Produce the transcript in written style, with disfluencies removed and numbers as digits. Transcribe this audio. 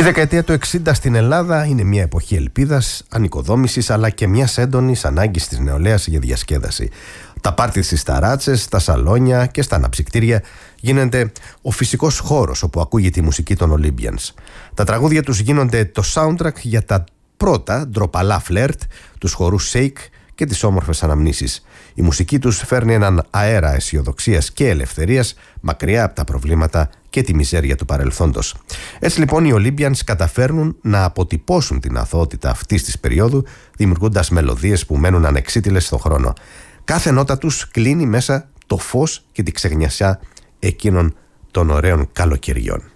Η δεκαετία του 60 στην Ελλάδα είναι μια εποχή ελπίδας, ανοικοδόμησης αλλά και μιας έντονης ανάγκης της νεολαίας για διασκέδαση. Τα πάρτι στις ταράτσες, στα σαλόνια και στα αναψυκτήρια γίνονται ο φυσικός χώρος όπου ακούγεται η μουσική των Olympians. Τα τραγούδια τους γίνονται το soundtrack για τα πρώτα ντροπαλά φλερτ, τους χορούς shake και τις όμορφες αναμνήσεις. Η μουσική τους φέρνει έναν αέρα αισιοδοξίας και ελευθερίας μακριά από τα προβλήματα και τη μιζέρια του παρελθόντος. Έτσι λοιπόν οι Olympians καταφέρνουν να αποτυπώσουν την αθωότητα αυτής της περίοδου, δημιουργώντας μελωδίες που μένουν ανεξίτηλες στον χρόνο. Κάθε νότα τους κλείνει μέσα το φως και τη ξεγνιασιά εκείνων των ωραίων καλοκαιριών.